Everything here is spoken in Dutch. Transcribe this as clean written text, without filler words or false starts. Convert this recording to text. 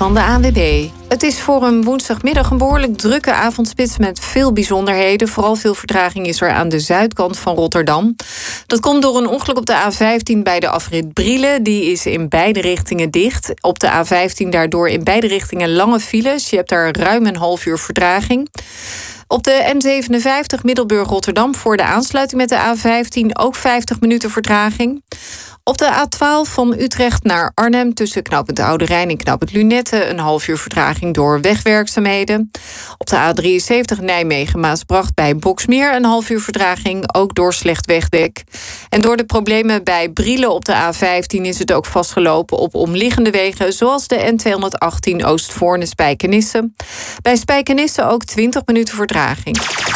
van de ANWB. Het is voor een woensdagmiddag een behoorlijk drukke avondspits met veel bijzonderheden. Vooral veel vertraging is er aan de zuidkant van Rotterdam. Dat komt door een ongeluk op de A15 bij de afrit Brielen. Die is in beide richtingen dicht. Op de A15 daardoor in beide richtingen lange files. Je hebt daar ruim een half uur vertraging. Op de N57 Middelburg-Rotterdam voor de aansluiting met de A15 ook 50 minuten vertraging. Op de A12 van Utrecht naar Arnhem tussen knooppunt Oude Rijn en knooppunt Lunette een half uur vertraging door wegwerkzaamheden. Op de A73 Nijmegen-Maasbracht bij Boxmeer een half uur vertraging, ook door slecht wegdek. En door de problemen bij Brielen op de A15 is het ook vastgelopen op omliggende wegen, zoals de N218 Oostvoorne-Spijkenisse. Bij Spijkenisse ook 20 minuten vertraging.